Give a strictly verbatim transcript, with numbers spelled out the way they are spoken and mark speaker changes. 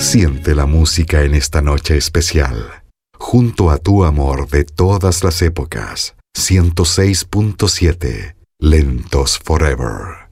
Speaker 1: Siente la música en esta noche especial. Junto a tu amor de todas las épocas. ciento seis punto siete. Lentos Forever.